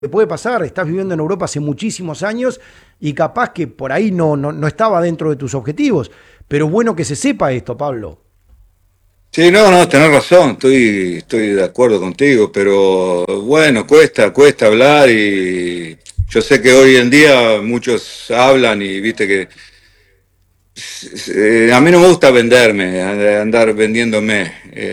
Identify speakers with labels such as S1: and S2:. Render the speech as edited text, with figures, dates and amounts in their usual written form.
S1: te puede pasar, estás viviendo en Europa hace muchísimos años y capaz que por ahí no estaba dentro de tus objetivos. Pero bueno que se sepa esto, Pablo.
S2: Sí, no, tenés razón, estoy de acuerdo contigo, pero bueno, cuesta hablar y yo sé que hoy en día muchos hablan y viste que a mí no me gusta venderme, andar vendiéndome.